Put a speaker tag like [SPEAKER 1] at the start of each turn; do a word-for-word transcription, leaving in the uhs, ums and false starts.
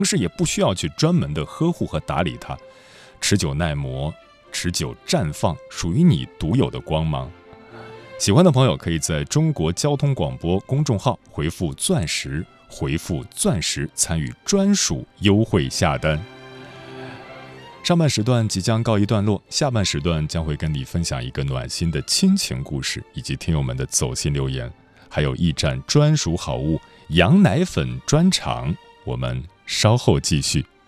[SPEAKER 1] 同时也不需要去专门的呵护和打理它，持久耐磨，持久绽放属于你独有的光芒。喜欢的朋友可以在中国交通广播公众号回复钻石，回复钻石参与专属优惠下单。上半时段即将告一段落，下半时段将会跟你分享一个暖心的亲情故事，以及听友们的走心留言，还有驿站专属好物羊奶粉专场，我们稍后继续。